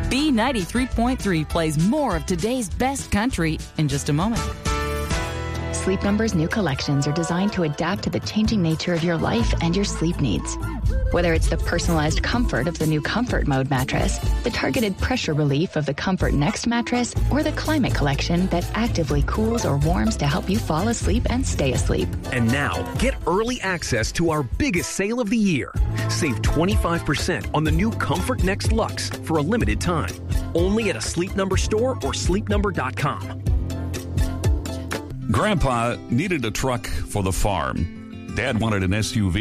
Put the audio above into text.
B93.3 plays more of today's best country in just a moment. Sleep Number's new collections are designed to adapt to the changing nature of your life and your sleep needs. Whether it's the personalized comfort of the new Comfort Mode mattress, the targeted pressure relief of the Comfort Next mattress, or the Climate Collection that actively cools or warms to help you fall asleep and stay asleep. And now, get early access to our biggest sale of the year. Save 25% on the new Comfort Next Luxe for a limited time. Only at a Sleep Number store or sleepnumber.com. Grandpa needed a truck for the farm. Dad wanted an SUV